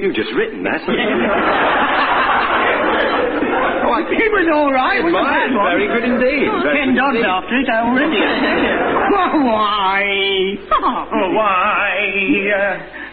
You've just written that. It was all right. It was very good indeed. 10 dogs after it already. Why? Why,